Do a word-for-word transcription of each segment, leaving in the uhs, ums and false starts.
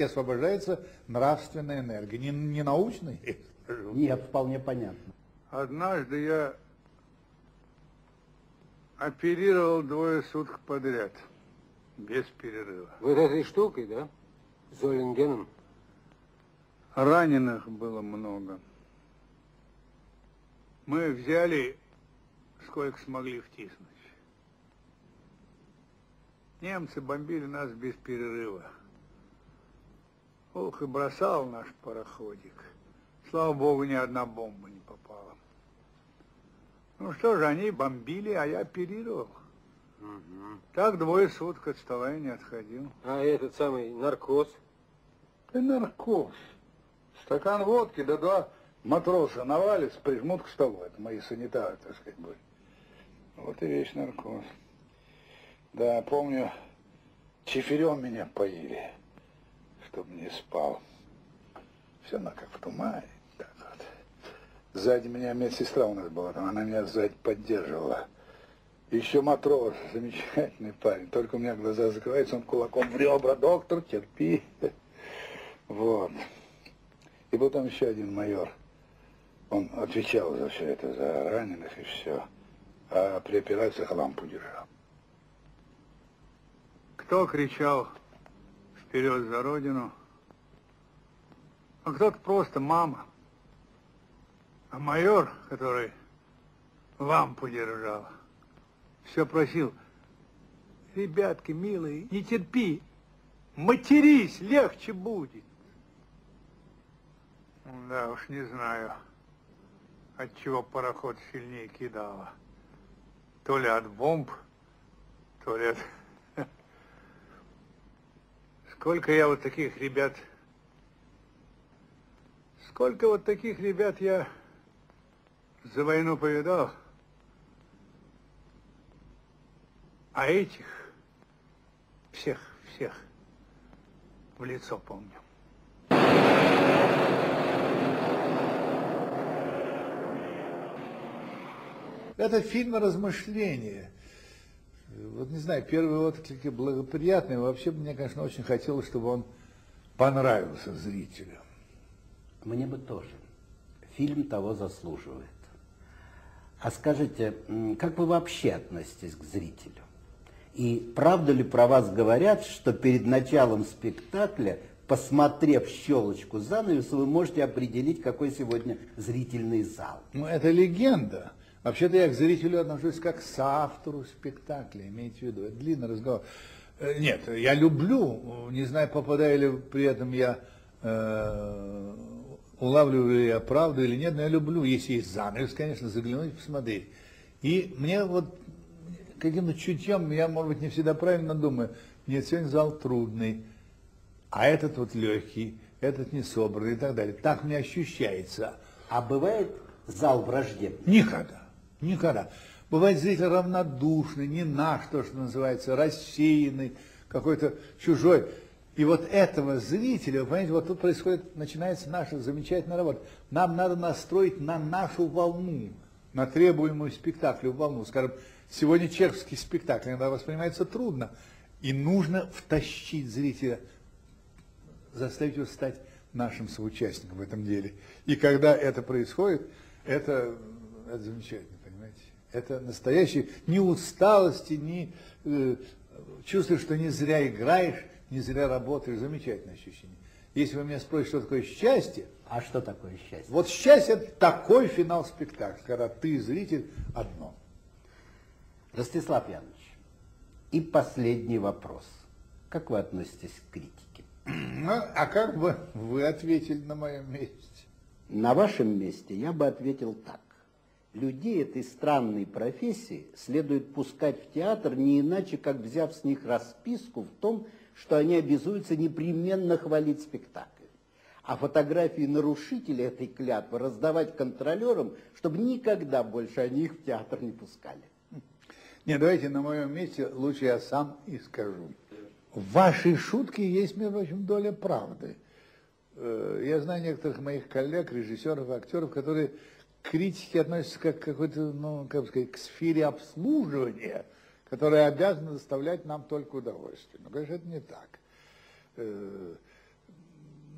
освобождается нравственная энергия, не, не научная. Нет, вполне понятно. Однажды я оперировал двое суток подряд, без перерыва. Вот этой штукой, да? Золингеном? Раненых было много. Мы взяли, сколько смогли втиснуть. Немцы бомбили нас без перерыва. Ох, и бросал наш пароходик. Слава богу, ни одна бомба не попала. Ну что же, они бомбили, а я оперировал. Угу. Так двое суток от стола я не отходил. А этот самый наркоз? Да наркоз. Стакан водки, да два матроса навалятся, прижмут к столу. Это мои санитары, так сказать, были. Вот и весь наркоз. Да, помню, чифирем меня поили, чтобы не спал. Все она как в тумане. Так вот. Сзади меня медсестра у нас была, там она меня сзади поддерживала. Еще матрос, замечательный парень. Только у меня глаза закрываются, он кулаком в ребра. Доктор, терпи. Вот. И потом еще один майор. Он отвечал за все это, за раненых и все. А при операциях лампу держал. Кто кричал вперед за родину, а кто-то просто мама. А майор, который лампу держал, все просил: ребятки, милые, не терпи, матерись, легче будет. Да уж не знаю, от чего пароход сильнее кидало. То ли от бомб, то ли от... Сколько я вот таких ребят... Сколько вот таких ребят я за войну повидал. А этих всех, всех в лицо помню. Это фильм размышления. Вот не знаю, первые отклики благоприятные. Вообще, мне, конечно, очень хотелось, чтобы он понравился зрителю. Мне бы тоже. Фильм того заслуживает. А скажите, как вы вообще относитесь к зрителю? И правда ли про вас говорят, что перед началом спектакля, посмотрев щелочку занавеса, вы можете определить, какой сегодня зрительный зал? Ну, это легенда. Вообще-то я к зрителю отношусь как к соавтору спектакля, имейте в виду. Это длинный разговор. Нет, я люблю, не знаю, попадаю ли при этом я, э, улавливаю ли я правду или нет, но я люблю, если есть занавес, конечно, заглянуть, посмотреть. И мне вот каким-то чутьем, я, может быть, не всегда правильно думаю, нет, сегодня зал трудный, а этот вот легкий, этот не собранный и так далее. Так мне ощущается. А бывает зал враждебный? Никогда. Никогда. Бывает зритель равнодушный, не наш, то, что называется, рассеянный, какой-то чужой. И вот этого зрителя, вы понимаете, вот тут происходит, начинается наша замечательная работа. Нам надо настроить на нашу волну, на требуемую спектаклю волну. Скажем, сегодня чеховский спектакль иногда воспринимается трудно. И нужно втащить зрителя, заставить его стать нашим соучастником в этом деле. И когда это происходит, это, это замечательно. Это настоящее, ни усталости, ни э, чувство, что не зря играешь, не зря работаешь. Замечательное ощущение. Если вы меня спросите, что такое счастье. А что такое счастье? Вот счастье – это такой финал спектакля, когда ты, зритель, одно. Ростислав Янович, и последний вопрос. Как вы относитесь к критике? Ну, а как бы вы ответили на моем месте? На вашем месте я бы ответил так. Людей этой странной профессии следует пускать в театр не иначе, как взяв с них расписку в том, что они обязуются непременно хвалить спектакль. А фотографии нарушителей этой клятвы раздавать контролерам, чтобы никогда больше они их в театр не пускали. Не, давайте на моем месте лучше я сам и скажу. В вашей шутке есть, между прочим, доля правды. Я знаю некоторых моих коллег, режиссеров, актеров, которые к критике относятся как к какой-то, ну, как бы сказать, к сфере обслуживания, которая обязана доставлять нам только удовольствие. Но, конечно, это не так.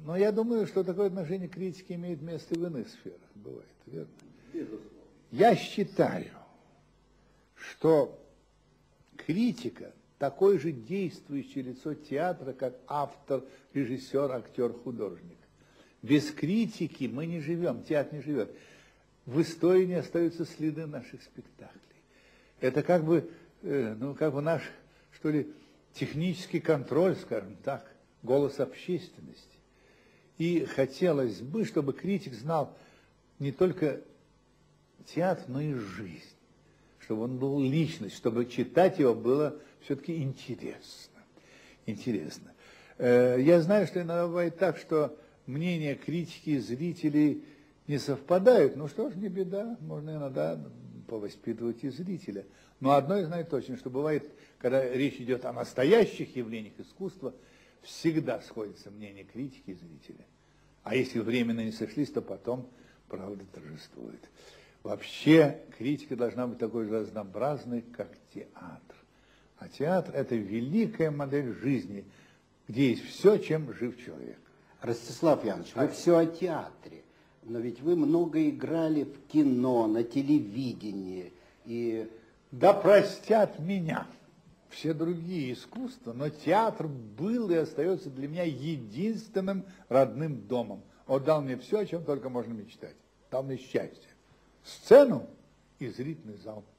Но я думаю, что такое отношение к критике имеет место и в иных сферах. Бывает, верно? Безусловно. Я считаю, что критика такое же действующее лицо театра, как автор, режиссер, актер, художник. Без критики мы не живем, театр не живет. В истории не остаются следы наших спектаклей. Это как бы, э, ну, как бы наш, что ли, технический контроль, скажем так, голос общественности. И хотелось бы, чтобы критик знал не только театр, но и жизнь. Чтобы он был личность, чтобы читать его было все-таки интересно. Интересно. Э, я знаю, что иногда бывает так, что мнения критики и зрителей не совпадают. Ну что ж, не беда, можно иногда повоспитывать и зрителя. Но одно я знаю точно, что бывает, когда речь идет о настоящих явлениях искусства, всегда сходятся мнения критики и зрителя. А если временно не сошлись, то потом правда торжествует. Вообще критика должна быть такой же разнообразной, как театр. А театр – это великая модель жизни, где есть все, чем жив человек. Ростислав Янович, вы все о театре, но ведь вы много играли в кино, на телевидении. И... Да простят меня все другие искусства, но театр был и остается для меня единственным родным домом. Он дал мне все, о чем только можно мечтать. Дал мне счастье. Сцену и зрительный зал.